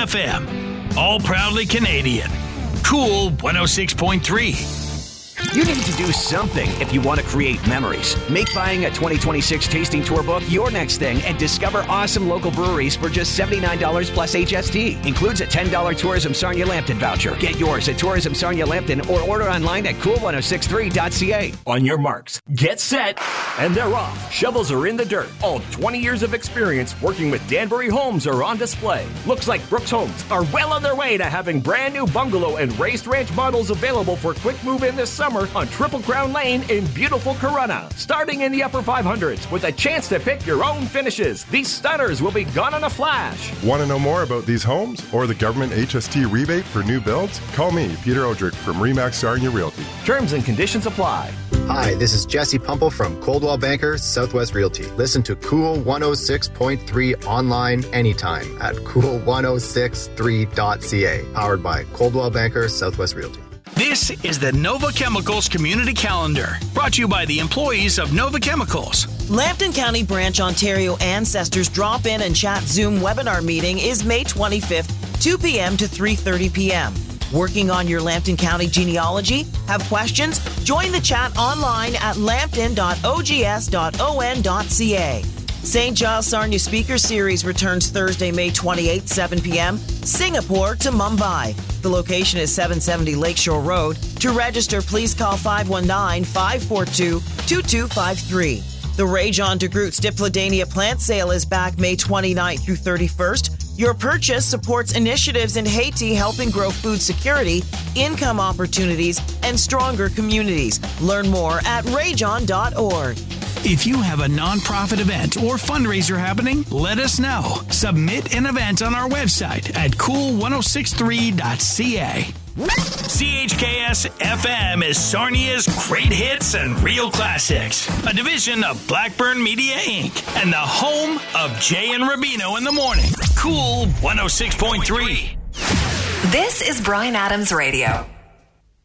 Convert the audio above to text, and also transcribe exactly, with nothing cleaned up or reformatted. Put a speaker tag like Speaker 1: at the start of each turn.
Speaker 1: F M. All proudly Canadian. Cool one oh six point three.
Speaker 2: You need to do something if you want to create memories. Make buying a twenty twenty-six tasting tour book your next thing and discover awesome local breweries for just seventy-nine dollars plus H S T. Includes a ten dollars Tourism Sarnia Lambton voucher. Get yours at Tourism Sarnia Lambton or order online at cool ten sixty-three dot c a.
Speaker 3: On your marks, get set, and they're off. Shovels are in the dirt. All twenty years of experience working with Danbury Homes are on display. Looks like Brooks Homes are well on their way to having brand new bungalow and raised ranch models available for quick move in this summer on Triple Crown Lane in beautiful Corunna. Starting in the upper five hundreds with a chance to pick your own finishes. These stunners will be gone in a flash.
Speaker 4: Want to know more about these homes or the government H S T rebate for new builds? Call me, Peter Odrick from Remax Sarnia Realty.
Speaker 3: Terms and conditions apply.
Speaker 5: Hi, this is Jesse Pumple from Coldwell Banker Southwest Realty. Listen to Cool one oh six point three online anytime at cool ten sixty-three dot c a. Powered by Coldwell Banker Southwest Realty.
Speaker 1: This is the Nova Chemicals Community Calendar, brought to you by the employees of Nova Chemicals.
Speaker 6: Lambton County Branch Ontario Ancestors Drop-In and Chat Zoom webinar meeting is May twenty-fifth, two p.m. to three thirty p.m. Working on your Lambton County genealogy? Have questions? Join the chat online at lambton dot o g s dot o n dot c a. Saint Giles Sarnia Speaker Series returns Thursday, May twenty-eighth, seven p.m., Singapore to Mumbai. The location is seven seventy Lakeshore Road. To register, please call five one nine, five four two, two two five three. The Rajon de Groot Dipladania plant sale is back May twenty-ninth through thirty-first. Your purchase supports initiatives in Haiti helping grow food security, income opportunities, and stronger communities. Learn more at rajon dot org.
Speaker 1: If you have a nonprofit event or fundraiser happening, let us know. Submit an event on our website at cool ten sixty-three dot c a. C H K S F M is Sarnia's great hits and real classics, a division of Blackburn Media Incorporated and the home of Jay and Rubino in the morning. Cool one oh six point three.
Speaker 7: This is Bryan Adams Radio.